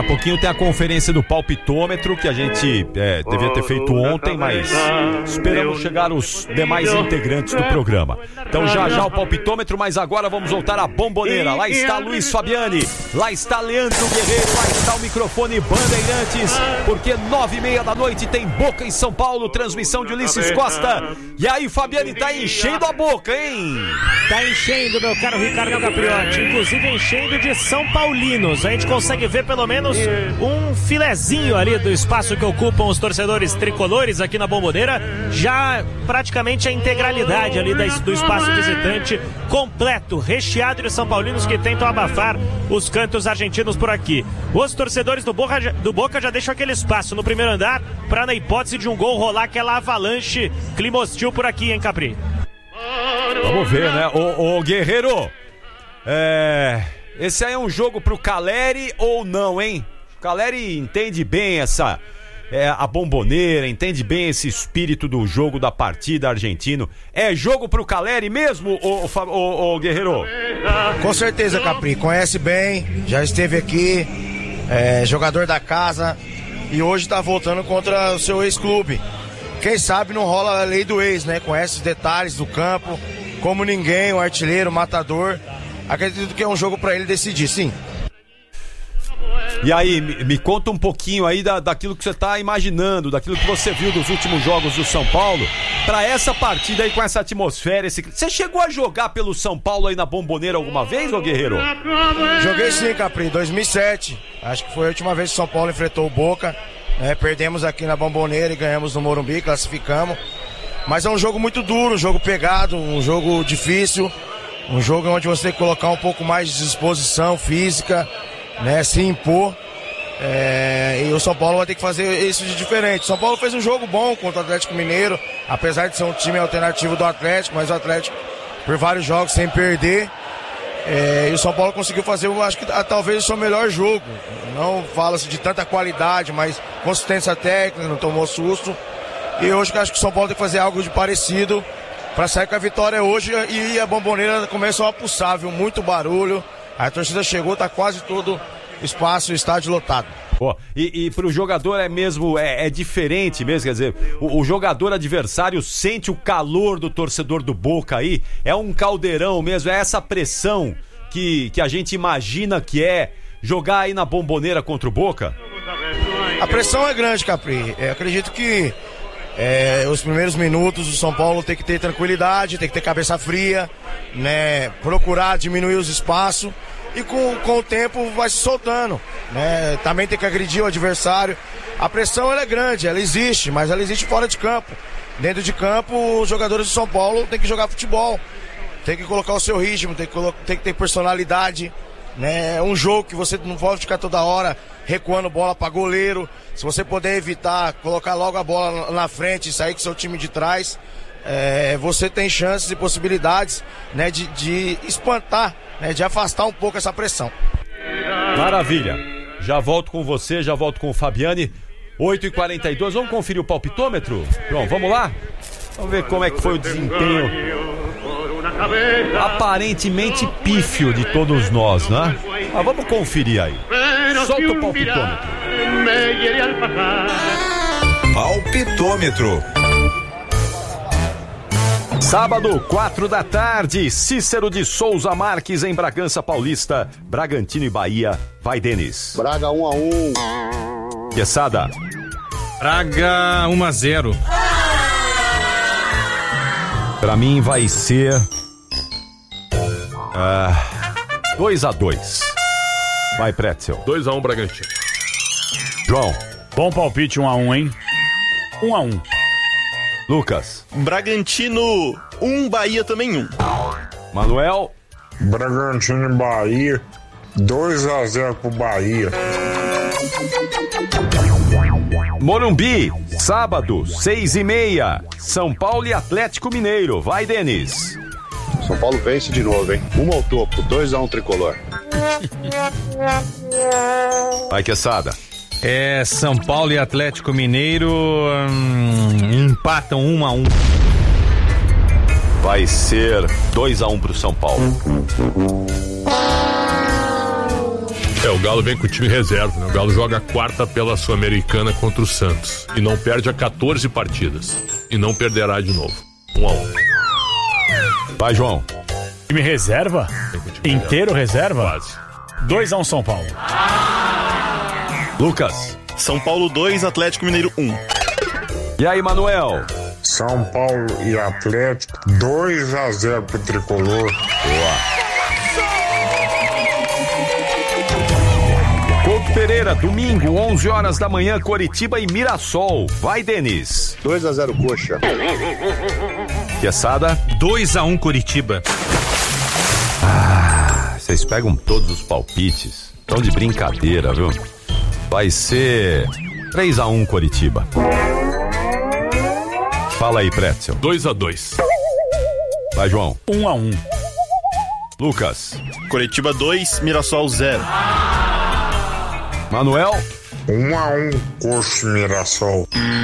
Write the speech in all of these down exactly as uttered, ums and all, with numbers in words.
pouquinho tem a conferência do palpitômetro, que a gente é, devia ter feito ontem, mas esperamos chegar os demais integrantes do programa. Então já já o palpitômetro, mas agora vamos voltar à Bomboneira. Lá está Luiz Fabiani, lá está Leandro Guerreiro, lá está o microfone Bandeirantes, porque nove e meia da noite tem Boca em São Paulo, transmissão de Ulisses Costa. E aí, Fabiani, tá enchendo a boca, hein? Tá enchendo, meu caro Ricardo Capriotti, inclusive enchendo de São Paulinos. A gente consegue ver pelo menos um filezinho ali do espaço que ocupam os torcedores tricolores aqui na Bomboneira, já praticamente a integralidade ali do espaço visitante completo, recheado de São Paulinos que tentam abafar os cantos argentinos por aqui. Os torcedores do Boca, do Boca já deixam aquele espaço no primeiro andar para, na hipótese de um gol, rolar aquela avalanche, clima hostil por aqui, hein, Capri? Vamos ver, né? Ô, ô Guerreiro, é... esse aí é um jogo pro Caleri ou não, hein? O Caleri entende bem essa... É, a Bomboneira, entende bem esse espírito do jogo, da partida argentino. É jogo pro Caleri mesmo, ô, ô, ô Guerreiro? Com certeza, Capri, conhece bem, já esteve aqui, é, jogador da casa, e hoje tá voltando contra o seu ex-clube. Quem sabe não rola a lei do ex, né? Conhece os detalhes do campo, como ninguém, o artilheiro, o matador. Acredito que é um jogo pra ele decidir, sim. E aí, me, me conta um pouquinho aí da, daquilo que você tá imaginando, daquilo que você viu dos últimos jogos do São Paulo, pra essa partida aí com essa atmosfera. Esse... Você chegou a jogar pelo São Paulo aí na Bomboneira alguma vez, ô Guerreiro? Joguei sim, Capri, dois mil e sete. Acho que foi a última vez que o São Paulo enfrentou o Boca. É, perdemos aqui na Bomboneira e ganhamos no Morumbi, classificamos. Mas é um jogo muito duro, um jogo pegado, um jogo difícil, um jogo onde você tem que colocar um pouco mais de disposição física, né, se impor, é, e o São Paulo vai ter que fazer isso de diferente. O São Paulo fez um jogo bom contra o Atlético Mineiro, apesar de ser um time alternativo do Atlético, mas o Atlético por vários jogos sem perder, é, e o São Paulo conseguiu fazer, eu acho que talvez o seu melhor jogo. Não fala-se de tanta qualidade, mas consistência técnica, não tomou susto, e hoje eu acho que o São Paulo tem que fazer algo de parecido para sair com a vitória hoje, e a Bomboneira começou a pulsar, viu, muito barulho. A torcida chegou, tá quase todo espaço, estádio lotado. Oh, e, e pro jogador é mesmo, é, é diferente mesmo, quer dizer, o, o jogador adversário sente o calor do torcedor do Boca aí, é um caldeirão mesmo, é essa pressão que, que a gente imagina que é jogar aí na Bomboneira contra o Boca? A pressão é grande, Capri. Eu acredito que é, os primeiros minutos o São Paulo tem que ter tranquilidade, tem que ter cabeça fria, né, procurar diminuir os espaços. E com, com o tempo vai se soltando, né? Também tem que agredir o adversário. A pressão ela é grande, ela existe, mas ela existe fora de campo. Dentro de campo, os jogadores do São Paulo têm que jogar futebol, tem que colocar o seu ritmo, tem que, colo- tem que ter personalidade, né? É um jogo que você não pode ficar toda hora recuando bola para goleiro. Se você puder evitar, colocar logo a bola na frente e sair com seu time de trás, é, você tem chances e possibilidades, né, de, de espantar, né, de afastar um pouco essa pressão. Maravilha, já volto com você, já volto com o Fabiani. Oito e quarenta e dois, vamos conferir o palpitômetro? João, vamos lá? Vamos ver como é que foi o desempenho aparentemente pífio de todos nós, né? Mas vamos conferir aí. Solta o palpitômetro. Palpitômetro. Sábado, quatro da tarde, Cícero de Souza Marques em Bragança Paulista, Bragantino e Bahia. Vai, Denis. Braga um a um. Quesada. Braga um a zero. Pra mim vai ser uh, dois a dois. Vai, Pretzel. dois a um Bragantino. João. Bom palpite, um a um, hein? um a um. Lucas. Bragantino um, Bahia também um. Manuel. Bragantino e Bahia dois a zero pro Bahia. Morumbi, sábado, seis e meia, São Paulo e Atlético Mineiro. Vai, Denis. São Paulo vence de novo, hein? Um ao topo, dois a um tricolor. Vai, Quesada. É, São Paulo e Atlético Mineiro hum, empatam um a um. Vai ser dois a um pro São Paulo. É É, o Galo vem com o time reserva, né? O Galo joga a quarta pela Sul-Americana contra o Santos. E não perde a quatorze partidas. E não perderá de novo. Um a um. Vai, João. Time reserva? Time Inteiro reserva? Quase. dois a um São Paulo. Lucas. São Paulo dois, Atlético Mineiro um. E aí, Manuel? São Paulo e Atlético, dois a zero pro Tricolor. Boa. Couto Pereira, domingo, onze horas da manhã, Coritiba e Mirassol. Vai, Denis. dois a zero Coxa. Quesada. dois a um Coritiba. Ah, vocês pegam todos os palpites. Estão de brincadeira, viu? Vai ser três a um Coritiba. Fala aí, Pretzel. dois a dois. Vai, João. um a um. Lucas. Coritiba dois, Mirassol zero. Manuel. um a um Coxa e Mirassol.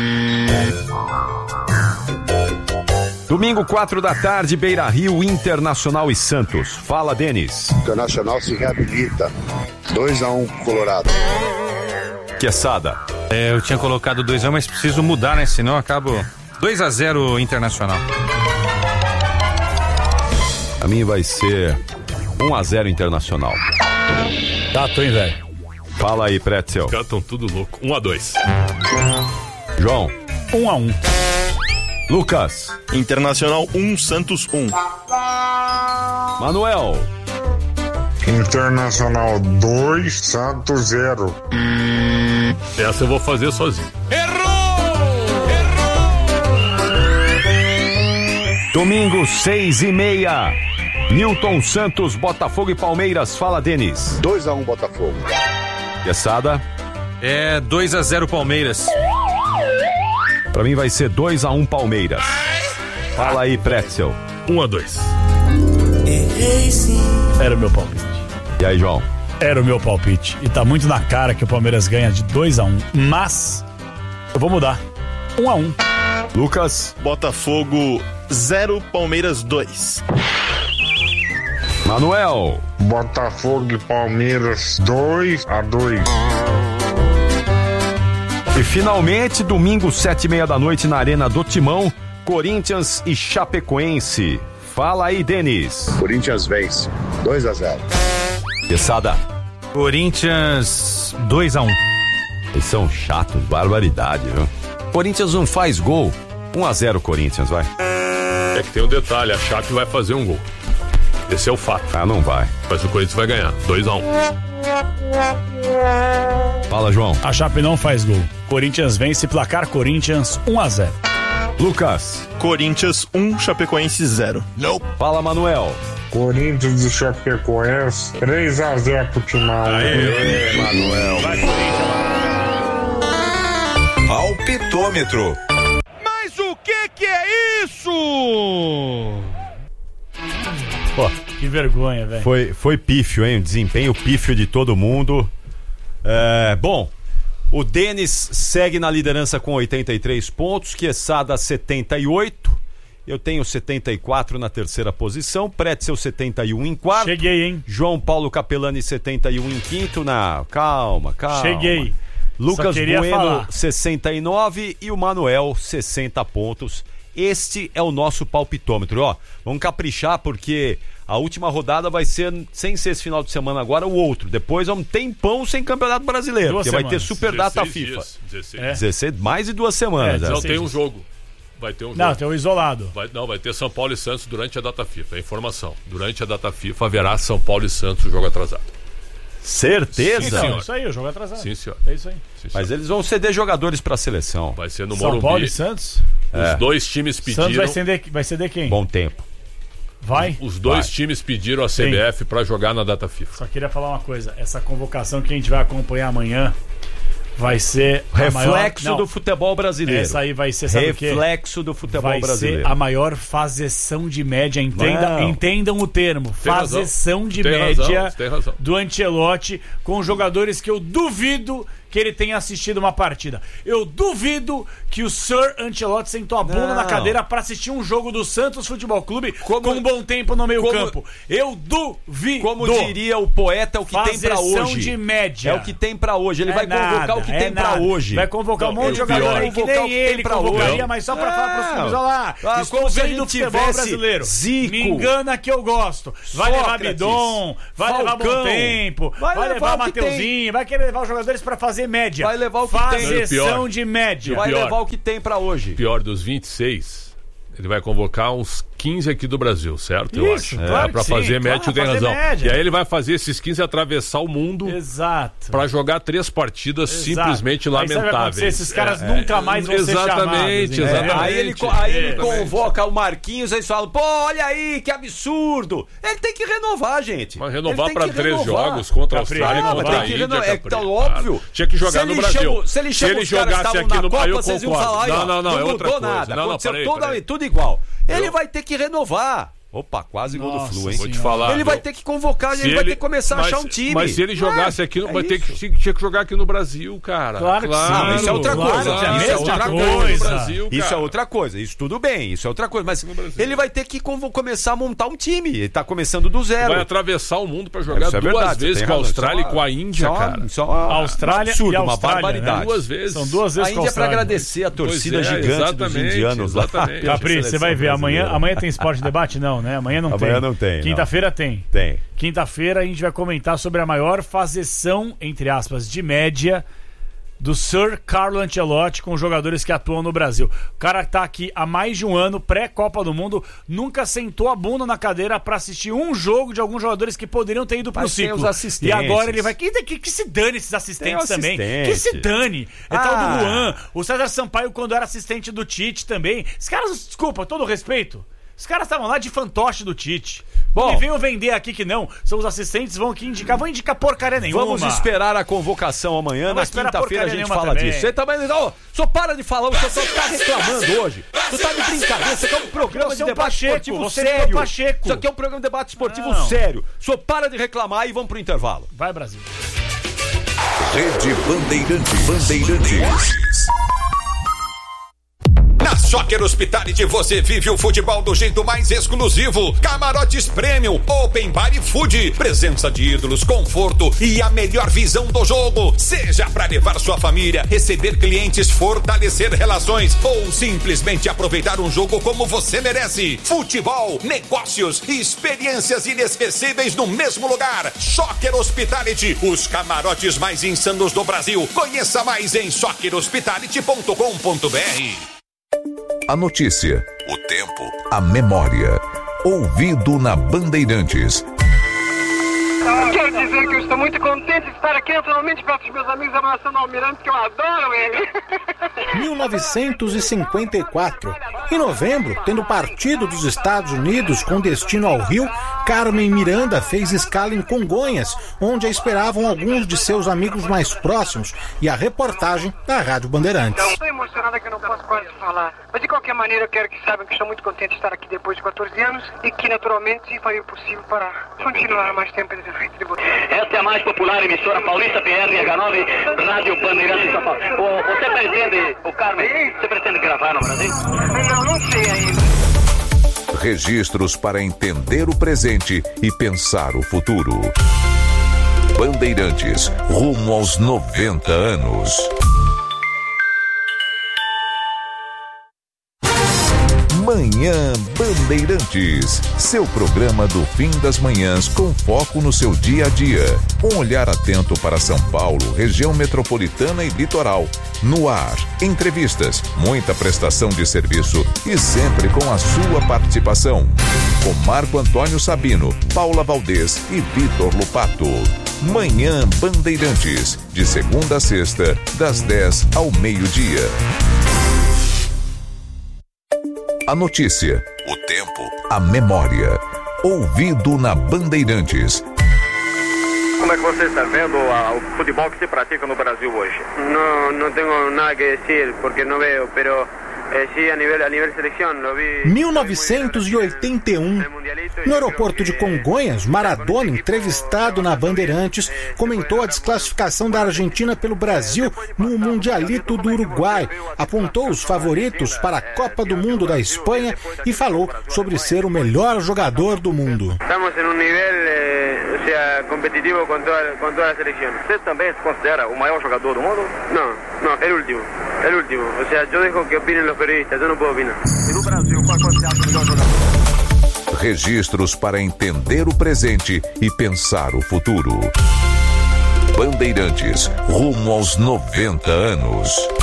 Domingo, quatro da tarde, Beira Rio, Internacional e Santos. Fala, Denis. Internacional se reabilita. dois a um Colorado. Quesada. É, eu tinha colocado dois a um, mas preciso mudar, né? Senão eu acabo dois a zero Internacional. A mim vai ser um a zero Internacional. Tá, tô em velho. Fala aí, Pretzel. Os caras estão tudo louco. um a dois. João. um a um. Lucas. Internacional um, Santos um. Manuel. Internacional dois, Santos zero. Essa eu vou fazer sozinho. Domingo, seis e meia. Newton Santos, Botafogo e Palmeiras. Fala, Denis. dois a um Botafogo. Quesada. É dois a zero Palmeiras. Pra mim vai ser dois a um Palmeiras. Fala aí, Pretzel. um a dois. Era o meu palpite. E aí, João? Era o meu palpite. E tá muito na cara que o Palmeiras ganha de dois a um. Mas eu vou mudar. um a um. Lucas. Botafogo zero, Palmeiras dois. Manuel. Botafogo e Palmeiras dois a dois. E finalmente, domingo, sete e meia da noite, na Arena do Timão, Corinthians e Chapecoense. Fala aí, Denis. Corinthians vence. dois a zero. Quesada. Corinthians dois a um. Eles são chatos, barbaridade, viu? Corinthians não faz gol. um a zero Corinthians, vai. É que tem um detalhe, a Chape vai fazer um gol. Esse é o fato. Ah, não vai. Mas o Corinthians vai ganhar, dois a um. Fala, João. A Chape não faz gol. Corinthians vence, placar Corinthians um a zero. Lucas. Corinthians um, Chapecoense zero. Não. Fala, Manuel. Corinthians e Chapecoense três a zero pro Timão. Aê, Manuel. Vai, Corinthians. Palpitômetro. Mas o que que é isso? Pô, que vergonha, velho. Foi, foi pífio, hein? O desempenho pífio de todo mundo. É, bom, o Denis segue na liderança com oitenta e três pontos, Quesada setenta e oito, eu tenho setenta e quatro na terceira posição, Pretzel setenta e um em quarto. Cheguei, hein? João Paulo Capelani setenta e um em quinto, na... Calma, calma. Cheguei. Lucas Bueno falar. sessenta e nove e o Manuel sessenta pontos. Este é o nosso palpitômetro, ó. Vamos caprichar porque a última rodada vai ser, sem ser esse final de semana agora, o outro. Depois vamos ter tempão sem Campeonato Brasileiro, Duas porque semanas. vai ter Super Data dezesseis FIFA. Dias, dezesseis. É. dezesseis, mais de duas semanas. É, É, Não, dezesseis. tem um jogo. Vai ter um jogo. Não, tem o isolado. Vai, não, vai ter São Paulo e Santos durante a data FIFA. É informação. Durante a data FIFA haverá São Paulo e Santos o jogo atrasado. Certeza? Sim, Não, senhor. isso aí, o jogo atrasado. Sim, senhor. É isso aí. Sim, Mas senhor. eles vão ceder jogadores pra seleção. Vai ser no São Morumbi. Paulo e Santos? Os É. dois times Santos pediram. vai ceder, vai ceder quem? Bom tempo. Vai? Os dois Vai. times pediram a C B F para jogar na data FIFA. Só queria falar uma coisa. Essa convocação que a gente vai acompanhar amanhã Vai ser reflexo maior... do futebol brasileiro. Essa aí vai ser, sabe reflexo do futebol vai brasileiro. Vai ser a maior faseção de média. Entenda, entendam o termo. Tem faseção razão. de Tem média razão. Tem razão. do Ancelotti com jogadores que eu duvido que ele tenha assistido uma partida. Eu duvido que o Sir Ancelotti sentou a bunda Não. na cadeira para assistir um jogo do Santos Futebol Clube como, com um bom tempo no meio como, campo. Eu duvido. Como diria o poeta, é o que tem pra hoje. Faseção de média. É o que tem pra hoje. Ele é vai nada, convocar o que é tem nada. pra hoje. Vai convocar Não, um monte de jogador aí que nem ele convocaria, hoje. mas só pra falar pros clubes, olha lá. Ah, Estou como se a vendo o gente futebol tivesse brasileiro. Zico, Me engana que eu gosto. Vai Sócrates, levar Bidon, vai Falcão, levar Bom Tempo, vai, vai levar, levar Mateuzinho, vai querer levar os jogadores pra fazer média. Vai levar o que Faseção tem. de média. Vai pior. levar o que tem pra hoje. Pior dos vinte e seis, ele vai convocar uns quinze aqui do Brasil, certo? Eu Isso, acho. claro É, pra que fazer sim, média, claro, tem fazer razão. média. E aí ele vai fazer esses quinze atravessar o mundo. Exato. Pra jogar três partidas Exato. simplesmente Aí sabe o que vai lamentáveis. acontecer? Esses caras É, nunca mais vão ser chamados. Exatamente, entendeu? exatamente. Aí ele, aí ele Exatamente. convoca o Marquinhos, aí falam, pô, olha aí, que absurdo. Ele tem que renovar, gente. Mas renovar Ele tem pra que três renovar. jogos contra a Capri, Austrália e não, contra mas a tem que Índia. renovar. É Capri, tão óbvio. Tinha que jogar Se no ele Brasil. chamou- se ele chamou os caras que jogasse estavam aqui na no Copa, Brasil, eu vocês iam concordo. falar aí, ó, Não, não, não, é não outra mudou coisa. nada. Não, não, Aconteceu peraí, toda- peraí. tudo igual. Ele Eu- vai ter que renovar. Opa, quase gol do Nossa Flu, hein? Vou te falar. Ele vai eu- ter que convocar, Se ele vai ter que começar a mas- achar um time. Mas se ele jogasse É, aqui, não é vai ter que, isso. tinha que jogar aqui no Brasil, cara. Claro que sim. Ah, mas isso é outra Claro, coisa. claro, Isso é mesma outra coisa. coisa. No Brasil, Isso é cara. outra coisa. Isso tudo bem, isso é outra coisa. Mas Brasil. ele vai ter que convo- começar a montar um time. Ele tá começando do zero. Vai atravessar o mundo pra jogar Isso é duas verdade, vezes você com a tem razão. Austrália Isso é e com a uma- Índia, isso é uma- cara. isso é uma- Austrália absurdo, e uma Austrália, barbaridade. né? Duas vezes. São duas vezes A com Índia é pra Austrália. agradecer a torcida Pois é, gigante dos exatamente, indianos lá. exatamente. Capri, você vai ver, amanhã, amanhã tem esporte debate? Não, né? Amanhã não tem. Amanhã não tem, não. Quinta-feira tem. Tem. Quinta-feira a gente vai comentar sobre a maior faseção, entre aspas, de média do Sir Carlo Ancelotti com os jogadores que atuam no Brasil. O cara tá aqui há mais de um ano, pré-Copa do Mundo, nunca sentou a bunda na cadeira pra assistir um jogo de alguns jogadores que poderiam ter ido pro Mas tem ciclo. os assistentes. E agora ele vai... Que, que, que se dane esses assistentes Tem o também. assistente. Que se dane. É tal Ah. do Luan. O César Sampaio, quando era assistente do Tite também. Os caras, desculpa, todo respeito, os caras estavam lá de fantoche do Tite. Bom, e venham vender aqui que não. São os assistentes, vão aqui indicar. Vão indicar porcaria nenhuma. Vamos esperar a convocação amanhã. Não Na vai esperar quinta-feira a porcaria gente nenhuma fala também. disso. Você também. Ô, só para de falar, você só tá reclamando hoje. Tu tá de brincadeira. Isso aqui é um programa Você de é um debate Pacheco, esportivo você sério. é um Pacheco. Isso aqui é um programa de debate esportivo Não. sério. Só para de reclamar e vamos pro intervalo. Vai, Brasil. Rede Bandeirantes. Bandeirantes. Na Soccer Hospitality você vive o futebol do jeito mais exclusivo. Camarotes Premium, Open Bar e Food. Presença de ídolos, conforto e a melhor visão do jogo. Seja para levar sua família, receber clientes, fortalecer relações ou simplesmente aproveitar um jogo como você merece. Futebol, negócios e experiências inesquecíveis no mesmo lugar. Soccer Hospitality, os camarotes mais insanos do Brasil. Conheça mais em soccer hospitality ponto com ponto b r. A notícia, o tempo, a memória. Ouvido na Bandeirantes. Quero dizer que eu estou muito contente de estar aqui naturalmente perto dos meus amigos abraçando o Almirante, que eu adoro ele. mil novecentos e cinquenta e quatro. Em novembro, tendo partido dos Estados Unidos com destino ao Rio, Carmen Miranda fez escala em Congonhas, onde a esperavam alguns de seus amigos mais próximos, e a reportagem da Rádio Bandeirantes. Então, estou emocionada que eu não posso quase falar. Mas de qualquer maneira eu quero que saibam que estou muito contente de estar aqui depois de quatorze anos e que naturalmente farei o possível para continuar mais tempo nesse frente de vocês. Esta é a mais popular emissora paulista P R H nove, Rádio Bandeirantes de São Paulo. O, você pretende, o Carmen, você pretende gravar no Brasil? Não, não sei ainda. Registros para entender o presente e pensar o futuro. Bandeirantes, rumo aos noventa anos. Manhã Bandeirantes, seu programa do fim das manhãs com foco no seu dia a dia. Um olhar atento para São Paulo, região metropolitana e litoral. No ar, entrevistas, muita prestação de serviço e sempre com a sua participação. Com Marco Antônio Sabino, Paula Valdez e Vitor Lupato. Manhã Bandeirantes, de segunda a sexta, das dez ao meio-dia. A notícia, o tempo, a memória. Ouvido na Bandeirantes. como é que você está vendo a, o futebol que se pratica no Brasil hoje? Não, não tenho nada que dizer, porque não vejo, pero eh, sí, a nível, a nível seleção, lo vi... mil novecentos e oitenta e um. No aeroporto de Congonhas, Maradona, entrevistado na Bandeirantes, comentou a desclassificação da Argentina pelo Brasil no Mundialito do Uruguai, apontou os favoritos para a Copa do Mundo da Espanha e falou sobre ser o melhor jogador do mundo. Estamos em um nível eh, o sea, competitivo com toda, com toda a seleção. Você também se considera o maior jogador do mundo? Não, não, é o último, é o último. Ou seja, eu deixo que opinem os periodistas, eu não posso opinar. E no Brasil, qual você acha o melhor jogador? Registros para entender o presente e pensar o futuro. Bandeirantes, rumo aos noventa anos.